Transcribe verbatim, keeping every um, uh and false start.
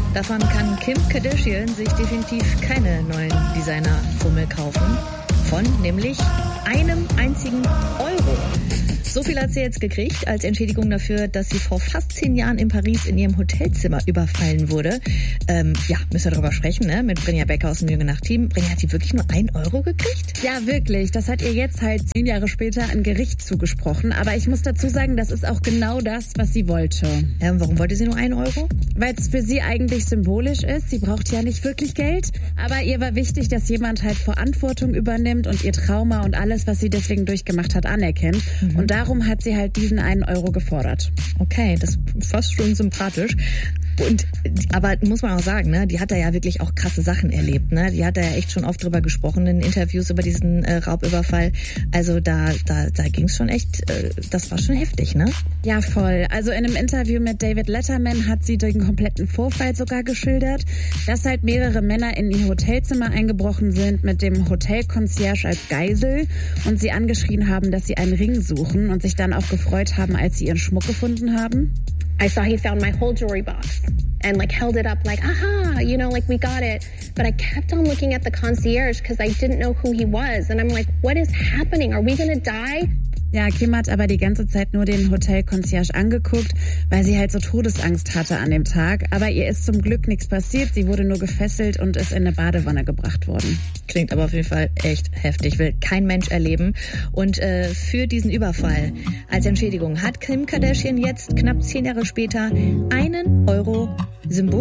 Davon kann Kim Kardashian sich definitiv keine neuen Designer-Fummel kaufen. Von nämlich einem einzigen Euro. So viel hat sie jetzt gekriegt als Entschädigung dafür, dass sie vor fast zehn Jahren in Paris in ihrem Hotelzimmer überfallen wurde. Ähm, ja, müssen wir darüber sprechen, ne? Mit Brinja Becker aus dem Jungen Nacht-Team. Brinja, hat die wirklich nur ein Euro gekriegt? Ja, wirklich. Das hat ihr jetzt halt zehn Jahre später ein Gericht zugesprochen. Aber ich muss dazu sagen, das ist auch genau das, was sie wollte. Ähm, warum wollte sie nur ein Euro? Weil es für sie eigentlich symbolisch ist. Sie braucht ja nicht wirklich Geld. Aber ihr war wichtig, dass jemand halt Verantwortung übernimmt und ihr Trauma und alles, was sie deswegen durchgemacht hat, anerkennt. Mhm. Und darum hat sie halt diesen einen Euro gefordert. Okay, das ist fast schon sympathisch. Und, aber muss man auch sagen, ne, die hat da ja wirklich auch krasse Sachen erlebt, ne? Die hat da ja echt schon oft drüber gesprochen in Interviews über diesen äh, Raubüberfall. Also da, da, da ging's schon echt, äh, das war schon heftig, ne? Ja, voll. Also in einem Interview mit David Letterman hat sie den kompletten Vorfall sogar geschildert, dass halt mehrere Männer in ihr Hotelzimmer eingebrochen sind mit dem Hotelconcierge als Geisel und sie angeschrien haben, dass sie einen Ring suchen und sich dann auch gefreut haben, als sie ihren Schmuck gefunden haben. I saw he found my whole jewelry box and like held it up like, aha, you know, like we got it. But I kept on looking at the concierge because I didn't know who he was. And I'm like, what is happening? Are we going to die? Ja, Kim hat aber die ganze Zeit nur den Hotelconcierge angeguckt, weil sie halt so Todesangst hatte an dem Tag. Aber ihr ist zum Glück nichts passiert. Sie wurde nur gefesselt und ist in eine Badewanne gebracht worden. Klingt aber auf jeden Fall echt heftig. Will kein Mensch erleben. Und äh, für diesen Überfall als Entschädigung hat Kim Kardashian jetzt knapp zehn Jahre später einen Euro Symbol